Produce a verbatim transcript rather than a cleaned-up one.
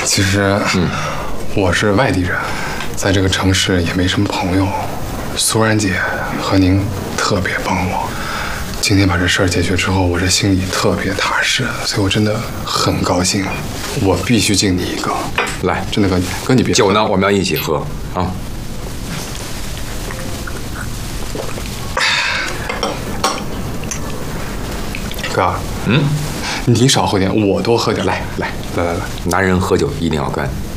其实，嗯，我是外地人，在这个城市也没什么朋友。苏然姐和您特别帮我，今天把这事儿解决之后，我这心里特别踏实，所以我真的很高兴。我必须敬你一个， 来， 真的哥，哥你别酒呢，我们要一起喝啊。 哥，嗯，你少喝点，我多喝点。 来来来来来， 男人喝酒一定要干。